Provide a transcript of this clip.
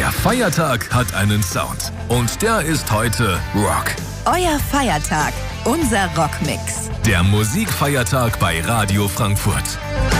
Der Feiertag hat einen Sound. Und der ist heute Rock. Euer Feiertag, unser Rockmix. Der Musikfeiertag bei Radio Frankfurt.